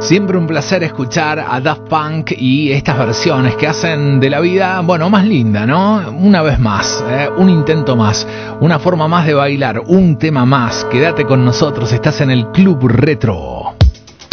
Siempre un placer escuchar a Daft Punk y estas versiones que hacen de la vida, bueno, más linda, ¿no? Una vez más, un intento más, una forma más de bailar, un tema más. Quédate con nosotros, estás en el Club Retro.